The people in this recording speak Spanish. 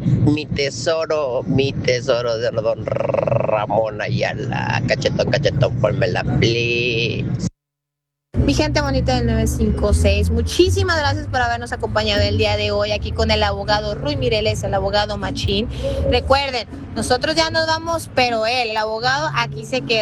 mi tesoro de don Ramón Ayala. Cachetón, cachetón, pónmela, please. Mi gente bonita del 956, muchísimas gracias por habernos acompañado el día de hoy aquí con el abogado Ruy Mireles, el abogado Machín. Recuerden, nosotros ya nos vamos, pero él, el abogado, aquí se queda.